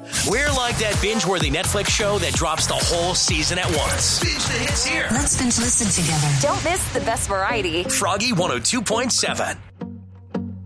We're like that binge-worthy Netflix show that drops the whole season at once. Binge the hits here. Let's binge listen together. Don't miss the best variety. Froggy 102.7.